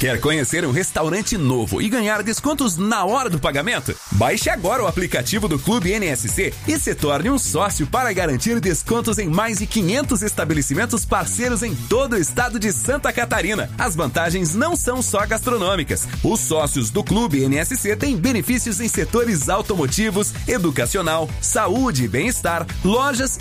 Quer conhecer um restaurante novo e ganhar descontos na hora do pagamento? Baixe agora o aplicativo do Clube NSC e se torne um sócio para garantir descontos em mais de 500 estabelecimentos parceiros em todo o estado de Santa Catarina. As vantagens não são só gastronômicas. Os sócios do Clube NSC têm benefícios em setores automotivos, educacional, saúde e bem-estar, lojas